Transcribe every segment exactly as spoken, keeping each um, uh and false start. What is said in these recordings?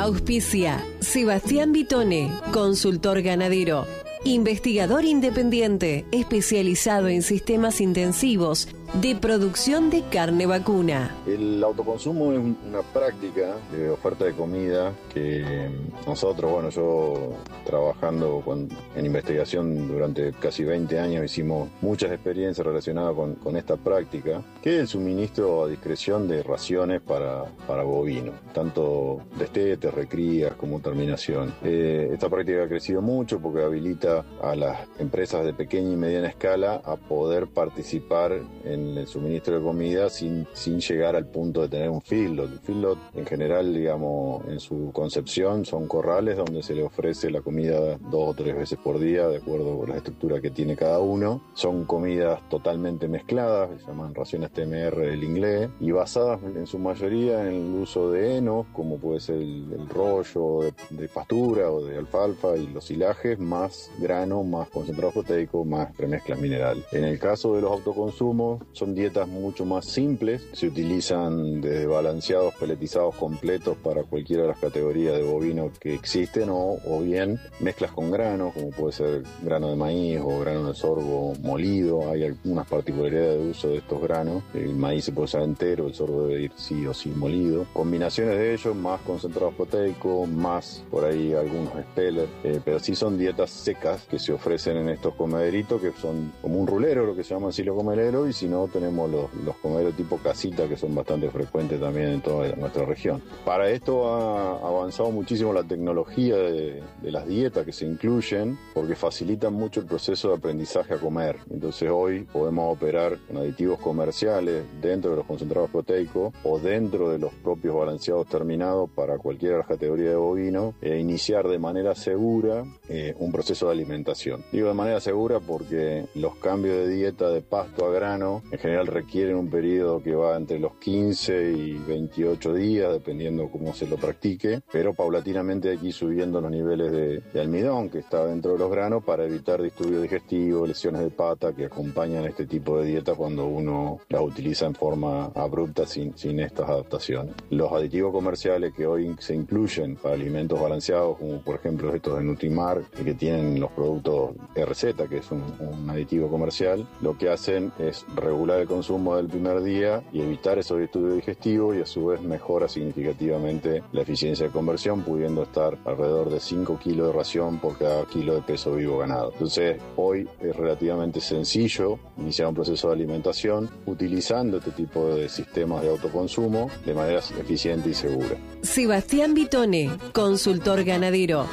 Auspicia Sebastián Vitone, consultor ganadero, investigador independiente, especializado en sistemas intensivos de producción de carne vacuna. El autoconsumo es una práctica de oferta de comida que nosotros, bueno, yo trabajando con, en investigación durante casi veinte años, hicimos muchas experiencias relacionadas con, con esta práctica, que es el suministro a discreción de raciones para, para bovinos, tanto destetes, recrías como terminación. Eh, esta práctica ha crecido mucho porque habilita a las empresas de pequeña y mediana escala a poder participar en el suministro de comida sin, sin llegar al punto de tener un feedlot. El feedlot en general, digamos, en su concepción son corrales donde se le ofrece la comida dos o tres veces por día de acuerdo con la estructura que tiene cada uno. Son comidas totalmente mezcladas, se llaman raciones T M R del inglés, y basadas en su mayoría en el uso de henos, como puede ser el, el rollo de, de pastura o de alfalfa y los silajes, más grano, más concentrado proteico, más premezcla mineral. En el caso de los autoconsumos, son dietas mucho más simples, se utilizan desde balanceados peletizados completos para cualquiera de las categorías de bovino que existen, o, o bien mezclas con granos, como puede ser grano de maíz o grano de sorgo molido. Hay algunas particularidades de uso de estos granos. El maíz se puede usar entero, el sorgo debe ir sí o sí molido. Combinaciones de ellos, más concentrados proteicos, más por ahí algunos speller, eh, pero sí son dietas secas que se ofrecen en estos comederitos, que son como un rulero, lo que se llama silo comelero, y si no tenemos los, los comederos tipo casita, que son bastante frecuentes también en toda nuestra región. Para esto ha avanzado muchísimo la tecnología de, de las dietas que se incluyen, porque facilitan mucho el proceso de aprendizaje a comer. Entonces hoy podemos operar con aditivos comerciales dentro de los concentrados proteicos o dentro de los propios balanceados terminados para cualquiera de las categorías de bovino, e iniciar de manera segura eh, un proceso de alimentación. Digo de manera segura porque los cambios de dieta de pasto a grano en general requieren un periodo que va entre los quince y veintiocho días, dependiendo cómo se lo practique, pero paulatinamente hay que ir subiendo los niveles de, de almidón que está dentro de los granos para evitar disturbios digestivos, lesiones de pata que acompañan este tipo de dieta cuando uno las utiliza en forma abrupta sin, sin estas adaptaciones. Los aditivos comerciales que hoy se incluyen para alimentos balanceados, como por ejemplo estos de Nutrimar, que tienen los productos R Z, que es un, un aditivo comercial, lo que hacen es regular el consumo del primer día y evitar esos disturbios digestivos, y a su vez mejora significativamente la eficiencia de conversión, pudiendo estar alrededor de cinco kilos de ración por cada kilo de peso vivo ganado. Entonces hoy es relativamente sencillo iniciar un proceso de alimentación utilizando este tipo de sistemas de autoconsumo de manera eficiente y segura. Sebastián Vitone, consultor ganadero.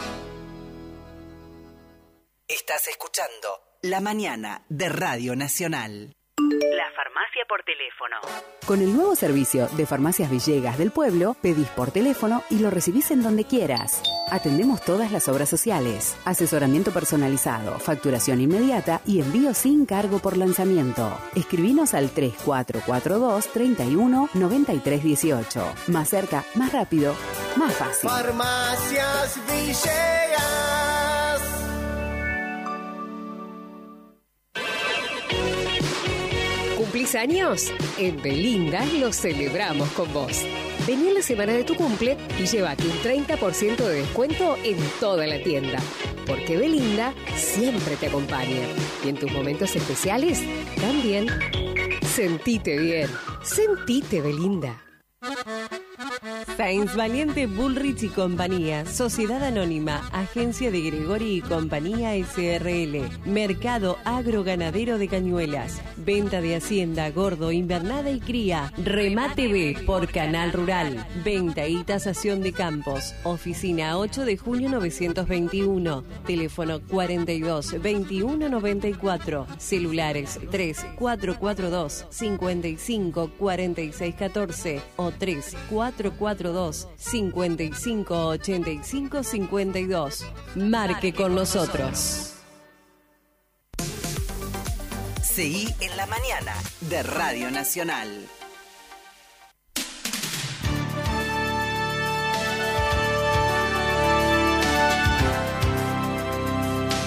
Estás escuchando La Mañana de Radio Nacional. La farmacia por teléfono. Con el nuevo servicio de Farmacias Villegas del Pueblo, pedís por teléfono y lo recibís en donde quieras. Atendemos todas las obras sociales, asesoramiento personalizado, facturación inmediata y envío sin cargo por lanzamiento. Escribinos al tres cuatro cuatro dos, tres uno, nueve tres uno ocho. Más cerca, más rápido, más fácil. Farmacias Villegas. ¿Cumplís años? En Belinda lo celebramos con vos. Vení a la semana de tu cumple y llévate un treinta por ciento de descuento en toda la tienda. Porque Belinda siempre te acompaña. Y en tus momentos especiales, también. Sentite bien. Sentite Belinda. Sainz Valiente Bullrich y Compañía, Sociedad Anónima, Agencia de Gregori y Compañía S R L, Mercado Agroganadero de Cañuelas, Venta de Hacienda, Gordo, Invernada y Cría, Remate B por Canal Rural, Venta y Tasación de Campos, Oficina ocho de junio novecientos veintiuno, teléfono cuarenta y dos, veintiuno noventa y cuatro, celulares tres cuatro cuatro dos, cincuenta y cinco, cuarenta y seis catorce o tres cuatro cuatro dos, cincuenta y cinco, ochenta y cinco, cincuenta y dos. Marque con nosotros. Seguí en La Mañana de Radio Nacional.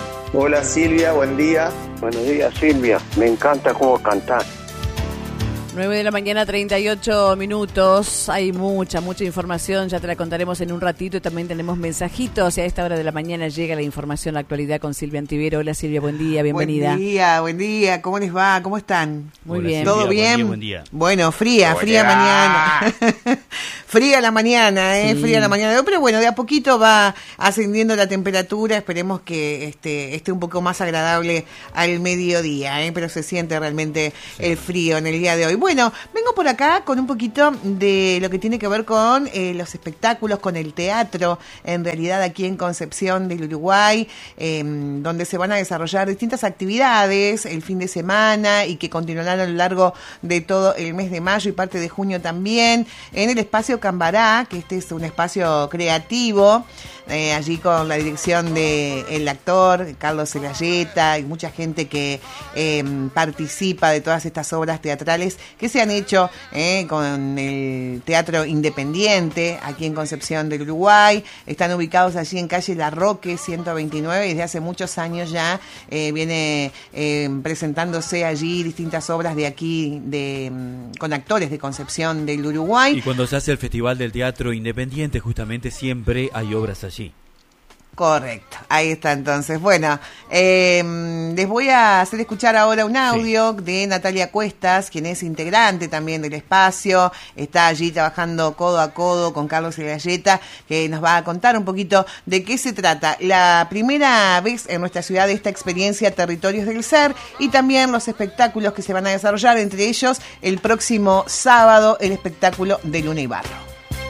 Hola Silvia, buen día. Buenos días Silvia, me encanta cómo cantás. nueve de la mañana, treinta y ocho minutos. Hay mucha, mucha información. Ya te la contaremos en un ratito. Y también tenemos mensajitos. Y a esta hora de la mañana llega la información, la actualidad con Silvia Antivero. Hola Silvia, buen día, bienvenida. Buen día, buen día. ¿Cómo les va? ¿Cómo están? Muy Hola, bien. Silvia, ¿Todo bien? Buen día, buen día. Bueno, fría, Buen fría día. mañana. Fría la mañana, ¿eh? Sí. Fría la mañana. Pero bueno, de a poquito va ascendiendo la temperatura. Esperemos que este, esté un poco más agradable al mediodía, ¿eh? Pero se siente realmente el frío en el día de hoy. Bueno, vengo por acá con un poquito de lo que tiene que ver con eh, los espectáculos, con el teatro, en realidad aquí en Concepción del Uruguay, eh, donde se van a desarrollar distintas actividades el fin de semana y que continuarán a lo largo de todo el mes de mayo y parte de junio también, en el espacio Cambará, que este es un espacio creativo, eh, allí con la dirección del actor Carlos Celayeta y mucha gente que eh, participa de todas estas obras teatrales que se han hecho eh, con el Teatro Independiente aquí en Concepción del Uruguay. Están ubicados allí en calle La Roque ciento veintinueve y desde hace muchos años ya eh, viene eh, presentándose allí distintas obras de aquí de con actores de Concepción del Uruguay. Y cuando se hace el Festival del Teatro Independiente, justamente siempre hay obras allí. Correcto, ahí está entonces. Bueno, eh, les voy a hacer escuchar ahora un audio sí. de Natalia Cuestas, quien es integrante también del espacio, está allí trabajando codo a codo con Carlos Celayeta, que nos va a contar un poquito de qué se trata. La primera vez en nuestra ciudad de esta experiencia Territorios del Ser y también los espectáculos que se van a desarrollar, entre ellos el próximo sábado el espectáculo de Luna y Barro.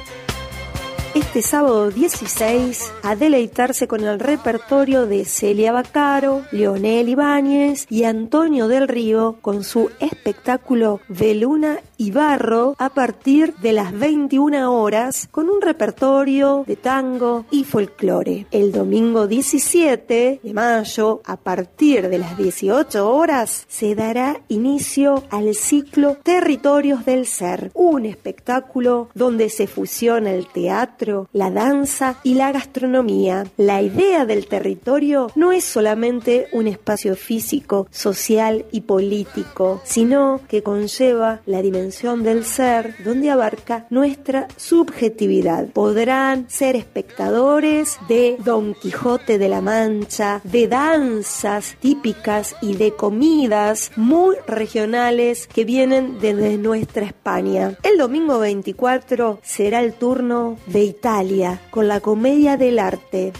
Este sábado dieciséis, a deleitarse con el repertorio de Celia Baccaro, Leonel Ibáñez y Antonio del Río con su espectáculo de Luna y Barro a partir de las veintiuna horas con un repertorio de tango y folclore. El domingo diecisiete de mayo, a partir de las dieciocho horas, se dará inicio al ciclo Territorios del Ser, un espectáculo donde se fusiona el teatro, la danza y la gastronomía. La idea del territorio no es solamente un espacio físico, social y político, sino que conlleva la dimensión del ser, donde abarca nuestra subjetividad. Podrán ser espectadores de Don Quijote de la Mancha, de danzas típicas y de comidas muy regionales que vienen desde nuestra España. El domingo veinticuatro será el turno de Italia, con la Comedia del Arte.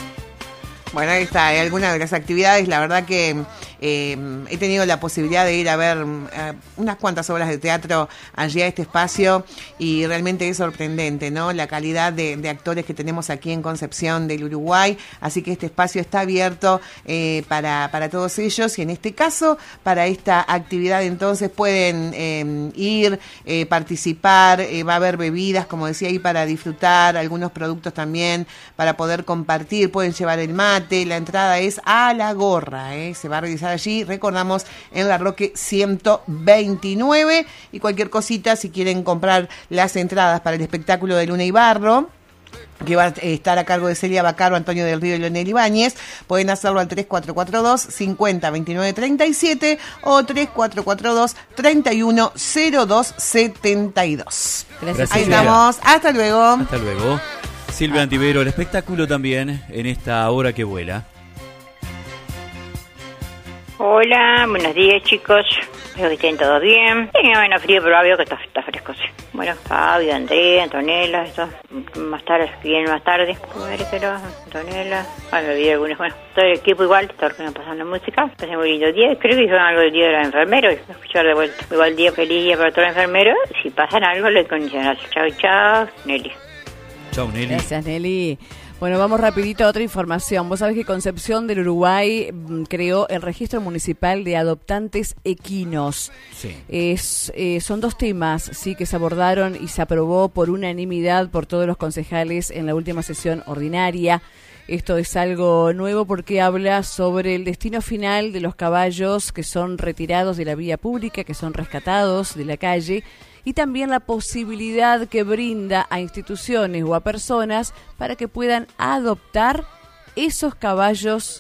Bueno, ahí está, hay algunas de las actividades, la verdad que eh, he tenido la posibilidad de ir a ver eh, unas cuantas obras de teatro allí a este espacio y realmente es sorprendente, ¿no? La calidad de, de actores que tenemos aquí en Concepción del Uruguay, así que este espacio está abierto eh, para, para todos ellos y en este caso, para esta actividad entonces pueden eh, ir, eh, participar, eh, va a haber bebidas, como decía ahí, para disfrutar, algunos productos también para poder compartir, pueden llevar el mate, la entrada es a la gorra, ¿eh? Se va a realizar allí, recordamos, en La Roque ciento veintinueve y cualquier cosita, si quieren comprar las entradas para el espectáculo de Luna y Barro, que va a estar a cargo de Celia Baccaro, Antonio del Río y Leonel Ibáñez, pueden hacerlo al tres cuatro cuatro dos, cincuenta, veintinueve, treinta y siete o tres cuatro cuatro dos, treinta y uno, cero dos setenta y dos. Gracias, Ahí Silvia. estamos, hasta luego. Hasta luego. Silvia Antivero, el espectáculo también en esta hora que vuela. Hola, buenos días chicos, espero que estén todos bien. Tenía menos frío, pero obvio que está, está fresco, sí. Bueno, Fabio, Andrea, Antonella, esto, más tarde, vienen más tarde. Mércelo, Antonella, bueno, me olvidé algunos, bueno, todo el equipo igual, todos los que nos pasan la música. Pasé muy lindo día, creo que hicieron algo del día de los enfermeros, escuchar de vuelta. Igual día, feliz día para todos los enfermeros, si pasan algo, lo incondicional. Chao, chao, Nelly. Chao, Nelly. Gracias, Nelly. Bueno, vamos rapidito a otra información. Vos sabés que Concepción del Uruguay mm, creó el Registro Municipal de Adoptantes Equinos. Sí. Es, eh, son dos temas, sí, que se abordaron y se aprobó por unanimidad por todos los concejales en la última sesión ordinaria. Esto es algo nuevo porque habla sobre el destino final de los caballos que son retirados de la vía pública, que son rescatados de la calle, y también la posibilidad que brinda a instituciones o a personas para que puedan adoptar esos caballos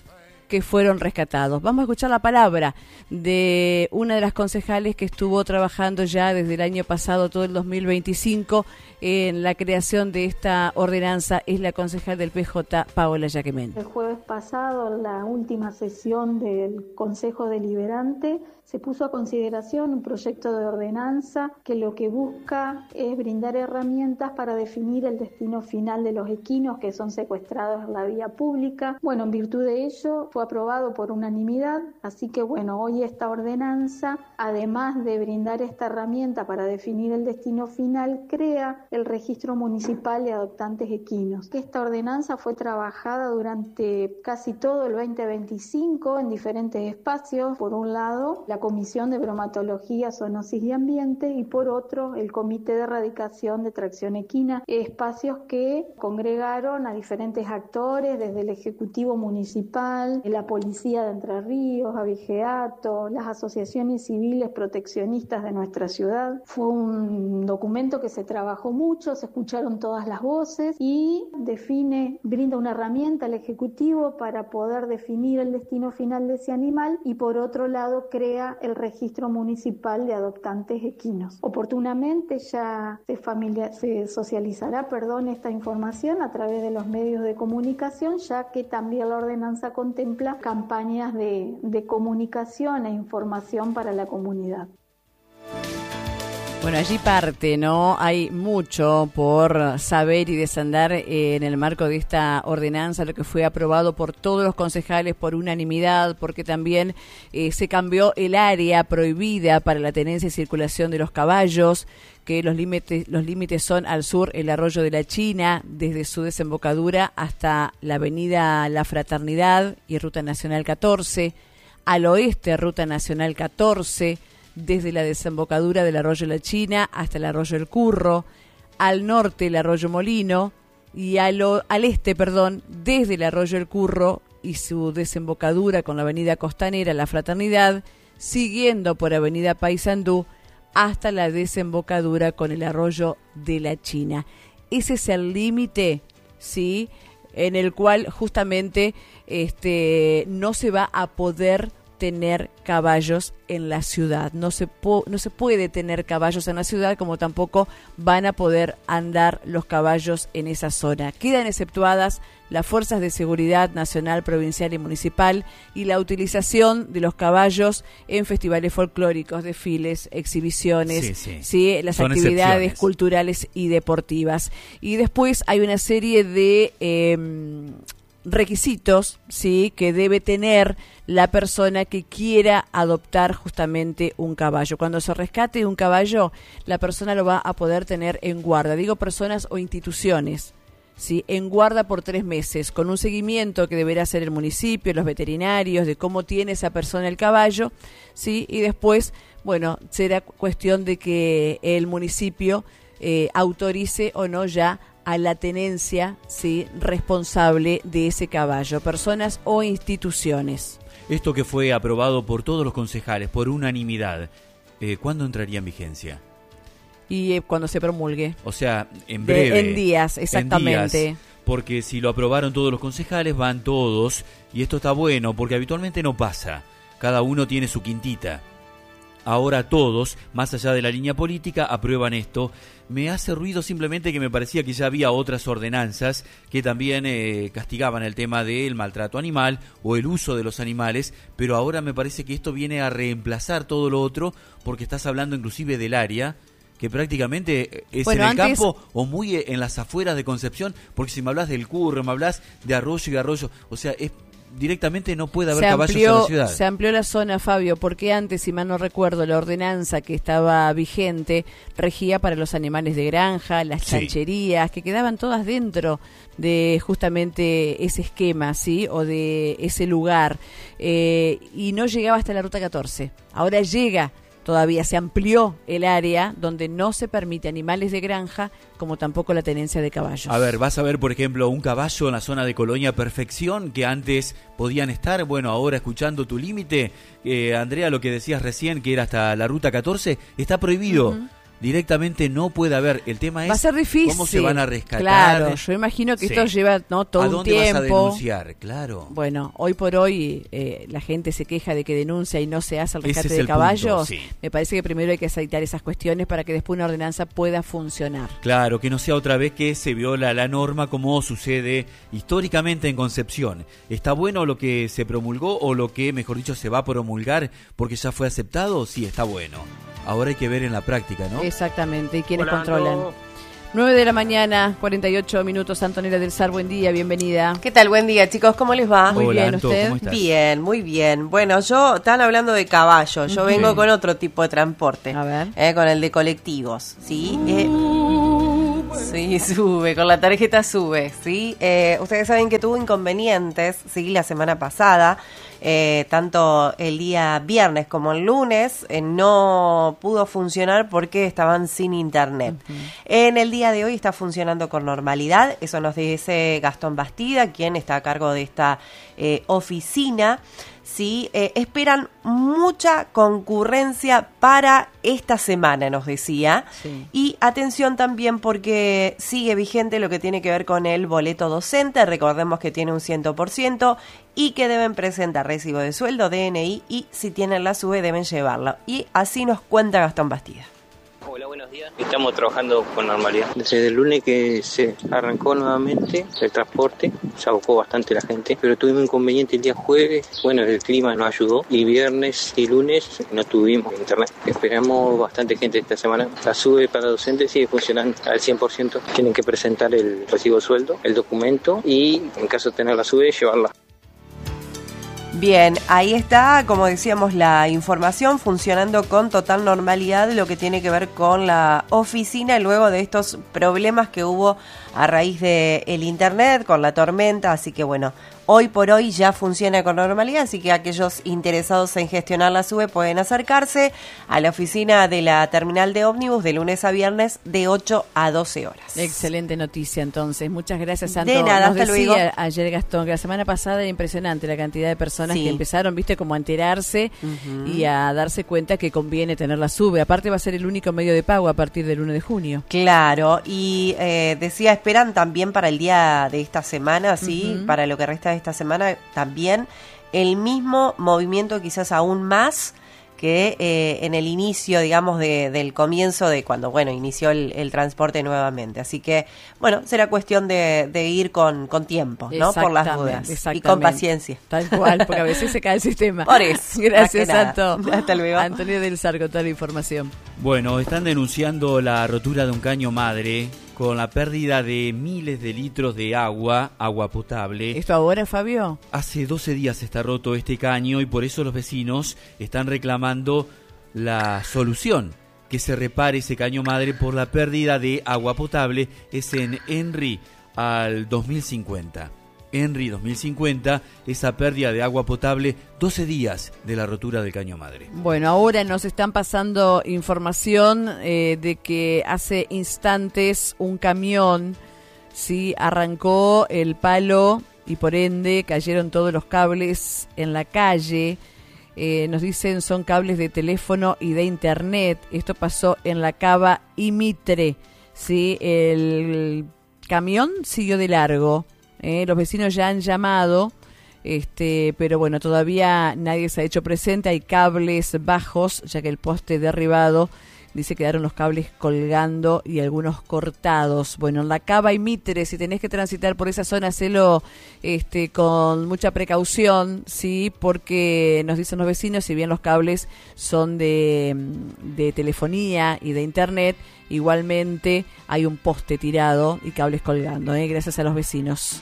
que fueron rescatados. Vamos a escuchar la palabra de una de las concejales que estuvo trabajando ya desde el año pasado, todo el dos mil veinticinco, en la creación de esta ordenanza. Es la concejal del P J, Paola Yaquemén. El jueves pasado, en la última sesión del Consejo Deliberante, se puso a consideración un proyecto de ordenanza que lo que busca es brindar herramientas para definir el destino final de los equinos que son secuestrados en la vía pública. Bueno, en virtud de ello fue aprobado por unanimidad, así que bueno, hoy esta ordenanza, además de brindar esta herramienta para definir el destino final, crea el Registro Municipal de Adoptantes Equinos. Esta ordenanza fue trabajada durante casi todo el veinte veinticinco en diferentes espacios. Por un lado, la Comisión de Bromatología, Zoonosis y Ambiente, y por otro, el Comité de Erradicación de Tracción Equina, espacios que congregaron a diferentes actores, desde el Ejecutivo Municipal, la Policía de Entre Ríos, Avigeato, las asociaciones civiles proteccionistas de nuestra ciudad. Fue un documento que se trabajó mucho, se escucharon todas las voces y define, brinda una herramienta al Ejecutivo para poder definir el destino final de ese animal, y por otro lado crea el Registro Municipal de Adoptantes Equinos. Oportunamente ya se, familia, se socializará perdón, esta información a través de los medios de comunicación, ya que también la ordenanza contempla campañas de, de comunicación e información para la comunidad. Bueno, allí parte, ¿no? Hay mucho por saber y desandar eh, en el marco de esta ordenanza, lo que fue aprobado por todos los concejales por unanimidad, porque también eh, se cambió el área prohibida para la tenencia y circulación de los caballos, que los límites los límites son al sur el Arroyo de la China, desde su desembocadura hasta la avenida La Fraternidad y Ruta Nacional catorce, al oeste Ruta Nacional catorce, desde la desembocadura del Arroyo La China hasta el Arroyo El Curro, al norte el Arroyo Molino y al, al este, perdón, desde el Arroyo El Curro y su desembocadura con la avenida Costanera, La Fraternidad, siguiendo por avenida Paysandú hasta la desembocadura con el Arroyo de la China. Ese es el límite, ¿sí?, en el cual justamente este, no se va a poder tener caballos en la ciudad. No se, po- no se puede tener caballos en la ciudad, como tampoco van a poder andar los caballos en esa zona. Quedan exceptuadas las fuerzas de seguridad nacional, provincial y municipal, y la utilización de los caballos en festivales folclóricos, desfiles, exhibiciones, sí, sí. ¿sí? las Son actividades excepciones. culturales y deportivas. Y después hay una serie de eh, requisitos, sí, que debe tener la persona que quiera adoptar justamente un caballo. Cuando se rescate un caballo, la persona lo va a poder tener en guarda. Digo personas o instituciones, sí, en guarda por tres meses, con un seguimiento que deberá hacer el municipio, los veterinarios, de cómo tiene esa persona el caballo, sí, y después, bueno, será cuestión de que el municipio eh, autorice o no ya a la tenencia, sí, responsable de ese caballo, personas o instituciones. Esto que fue aprobado por todos los concejales, por unanimidad, eh, ¿cuándo entraría en vigencia? Y eh, cuando se promulgue. O sea, en breve. De, en días, exactamente. En días, porque si lo aprobaron todos los concejales, van todos, y esto está bueno, porque habitualmente no pasa. Cada uno tiene su quintita. Ahora todos, más allá de la línea política, aprueban esto. Me hace ruido simplemente que me parecía que ya había otras ordenanzas que también eh, castigaban el tema del maltrato animal o el uso de los animales, pero ahora me parece que esto viene a reemplazar todo lo otro, porque estás hablando inclusive del área, que prácticamente es bueno, en el antes... campo o muy en las afueras de Concepción, porque si me hablas del Curro, me hablas de Arroyo y Arroyo, o sea, es... directamente no puede haber se caballos amplió, en la ciudad. Se amplió la zona, Fabio, porque antes, si mal no recuerdo, la ordenanza que estaba vigente regía para los animales de granja, las sí. chancherías, que quedaban todas dentro de justamente ese esquema, ¿sí? O de ese lugar. Eh, y no llegaba hasta la Ruta catorce. Ahora llega. Todavía se amplió el área donde no se permite animales de granja, como tampoco la tenencia de caballos. A ver, vas a ver, por ejemplo, un caballo en la zona de Colonia Perfección, que antes podían estar, bueno, ahora escuchando tu límite, eh, Andrea, lo que decías recién, que era hasta la Ruta catorce, está prohibido. Uh-huh. directamente no puede haber. El tema es va a ser difícil. cómo se van a rescatar. Claro, yo imagino que sí. esto lleva no todo ¿A un dónde tiempo. vas a denunciar? Claro. Bueno, hoy por hoy eh, la gente se queja de que denuncia y no se hace el rescate Ese es de el caballos. punto, sí. Me parece que primero hay que aceitar esas cuestiones para que después una ordenanza pueda funcionar. Claro, que no sea otra vez que se viola la norma como sucede históricamente en Concepción. ¿Está bueno lo que se promulgó o lo que, mejor dicho, se va a promulgar porque ya fue aceptado? Sí, está bueno. Ahora hay que ver en la práctica, ¿no? Exactamente, y quiénes Hola, controlan. no. nueve de la mañana, cuarenta y ocho minutos. Antonella del Sar, buen día, bienvenida. ¿Qué tal? Buen día, chicos, ¿cómo les va? Muy Hola, bien, Anto, ¿usted? ¿cómo estás? Bien, muy bien. Bueno, yo, están hablando de caballo, yo Ujú. vengo con otro tipo de transporte. A ver. Eh, con el de colectivos, ¿sí? Eh, sí, sube, con la tarjeta sube, ¿sí? Eh, ustedes saben que tuvo inconvenientes, ¿sí? La semana pasada. Eh, tanto el día viernes como el lunes eh, no pudo funcionar porque estaban sin internet. Uh-huh. En el día de hoy está funcionando con normalidad, eso nos dice Gastón Bastida, quien está a cargo de esta eh, oficina. Sí, eh, esperan mucha concurrencia para esta semana, nos decía. Sí. Y atención también porque sigue vigente lo que tiene que ver con el boleto docente. Recordemos que tiene un cien por ciento y que deben presentar recibo de sueldo, D N I y si tienen la SUBE deben llevarlo. Y así nos cuenta Gastón Bastida. Hola, buenos días. Estamos trabajando con normalidad. Desde el lunes que se arrancó nuevamente el transporte, se abocó bastante la gente, pero tuvimos inconveniente el día jueves. Bueno, el clima nos ayudó y viernes y lunes no tuvimos internet. Esperamos bastante gente esta semana. La SUBE para docentes sigue funcionando al cien por ciento. Tienen que presentar el recibo de sueldo, el documento y, en caso de tener la SUBE, llevarla. Bien, ahí está, como decíamos, la información funcionando con total normalidad, lo que tiene que ver con la oficina luego de estos problemas que hubo a raíz del internet, con la tormenta, así que bueno, hoy por hoy ya funciona con normalidad, así que aquellos interesados en gestionar la SUBE pueden acercarse a la oficina de la terminal de ómnibus de lunes a viernes de ocho a doce horas. Excelente noticia, entonces. Muchas gracias, Santo. De nada, Nos hasta decía luego. ayer Gastón que la semana pasada era impresionante la cantidad de personas Sí. que empezaron, viste, como a enterarse Uh-huh. y a darse cuenta que conviene tener la SUBE. Aparte va a ser el único medio de pago a partir del uno de junio. Claro, y eh, decía, esperan también para el día de esta semana, sí, Ujú. para lo que resta de esta semana, también el mismo movimiento, quizás aún más que eh, en el inicio, digamos, de, del comienzo de cuando, bueno, inició el, el transporte nuevamente. Así que, bueno, será cuestión de, de ir con, con tiempo, ¿no? Por las dudas. Y con paciencia. Tal cual, porque a veces se cae el sistema. Por eso. Gracias, más que nada. Santo. Hasta luego. Antonio del Sar con toda la información. Bueno, están denunciando la rotura de un caño madre con la pérdida de miles de litros de agua, agua potable. ¿Esto ahora, Fabio? Hace doce días está roto este caño y por eso los vecinos están reclamando la solución, que se repare ese caño madre por la pérdida de agua potable. Es en Henry al dos mil cincuenta. Henry dos mil cincuenta, esa pérdida de agua potable, doce días de la rotura del caño madre. Bueno, ahora nos están pasando información eh, de que hace instantes un camión sí arrancó el palo y por ende cayeron todos los cables en la calle. Eh, nos dicen son cables de teléfono y de internet. Esto pasó en la Cava y Mitre. Sí, el camión siguió de largo. Eh, los vecinos ya han llamado, este, pero bueno, todavía nadie se ha hecho presente. Hay cables bajos, ya que el poste derribado, dice, quedaron los cables colgando y algunos cortados. Bueno, en la Cava y Mitre, si tenés que transitar por esa zona, hacelo este, con mucha precaución, sí, porque nos dicen los vecinos, si bien los cables son de, de telefonía y de internet, igualmente hay un poste tirado y cables colgando, ¿eh? Gracias a los vecinos.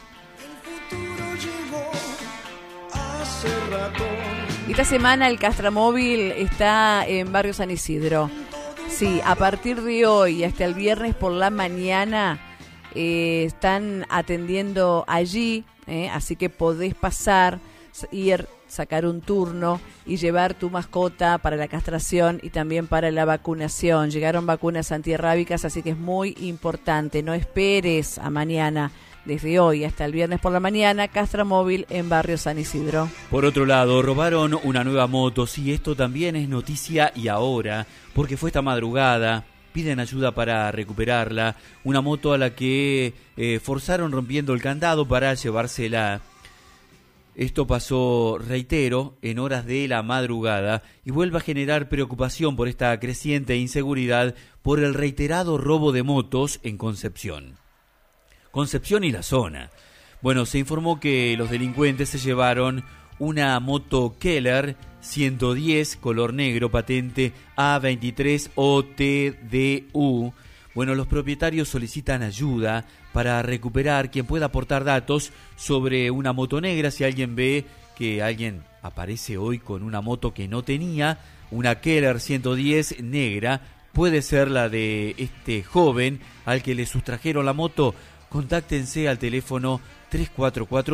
Esta semana el Castramóvil está en Barrio San Isidro. Sí, a partir de hoy hasta el viernes por la mañana eh, están atendiendo allí, eh, así que podés pasar, ir, sacar un turno y llevar tu mascota para la castración y también para la vacunación. Llegaron vacunas antirrábicas, así que es muy importante. No esperes a mañana. Desde hoy hasta el viernes por la mañana, Castramóvil en Barrio San Isidro. Por otro lado, robaron una nueva moto. Sí, esto también es noticia y ahora, porque fue esta madrugada piden ayuda para recuperarla. Una moto a la que eh, forzaron rompiendo el candado para llevársela. Esto pasó, reitero, en horas de la madrugada y vuelve a generar preocupación por esta creciente inseguridad por el reiterado robo de motos en Concepción. Concepción y la zona. Bueno, se informó que los delincuentes se llevaron una moto Keller ciento diez color negro patente A veintitrés O T D U. Bueno, los propietarios solicitan ayuda para recuperar, quien pueda aportar datos sobre una moto negra. Si alguien ve que alguien aparece hoy con una moto que no tenía, una Keller ciento diez negra, puede ser la de este joven al que le sustrajeron la moto. Contáctense al teléfono tres cuatro cuatro